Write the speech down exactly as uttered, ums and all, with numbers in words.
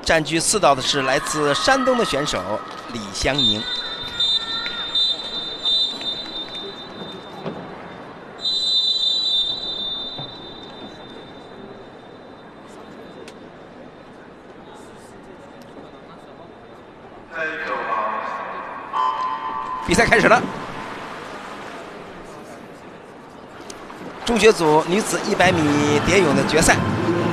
占据四道的是来自山东的选手李湘宁。比赛开始了，中学组女子一百米蝶泳的决赛。